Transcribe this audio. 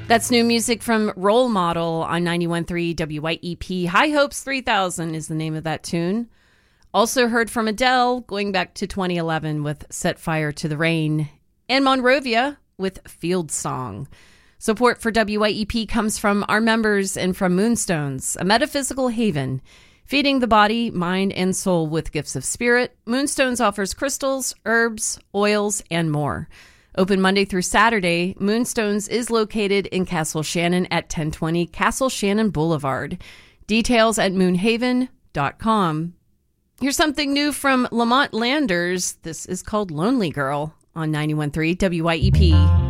That's new music from Role Model on 91.3 WYEP. High Hopes 3000 is the name of that tune. Also heard from Adele, going back to 2011 with Set Fire to the Rain. And Monrovia with Field Song. Support for WYEP comes from our members and from Moonstones, a metaphysical haven. Feeding the body, mind, and soul with gifts of spirit, Moonstones offers crystals, herbs, oils, and more. Open Monday through Saturday, Moonstones is located in Castle Shannon at 1020 Castle Shannon Boulevard. Details at moonhaven.com. Here's something new from Lamont Landers. This is called Lonely Girl on 91.3 WYEP.